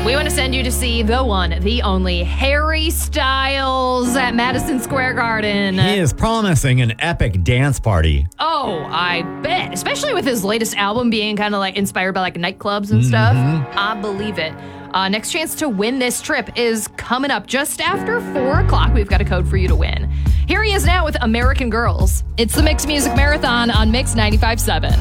We want to send you to see the one, the only Harry Styles at Madison Square Garden. He is promising an epic dance party. Oh, I bet. Especially with his latest album being kind of like inspired by like nightclubs and stuff. I believe it. Next chance to win this trip is coming up just after 4 o'clock. We've got a code for you to win. Here he is now with American Girls. It's the Mix Music Marathon on Mix 95.7.